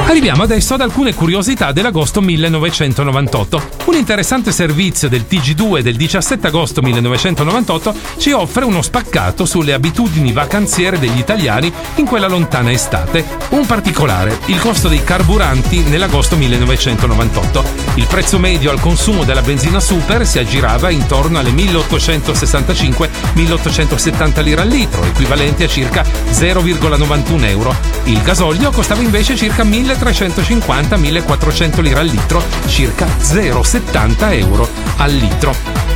Arriviamo adesso ad alcune curiosità dell'agosto 1998. Un interessante servizio del TG2 del 17 agosto 1998 ci offre uno spaccato sulle abitudini vacanziere degli italiani in quella lontana estate. Un particolare: il costo dei carburanti nell'agosto 1998. Il prezzo medio al consumo della benzina super si aggirava intorno alle 1865-1870 lire al litro, equivalenti a circa 0,91 euro. Il gasolio costava invece circa 1350-1400 lire al litro, circa 0,70 euro al litro.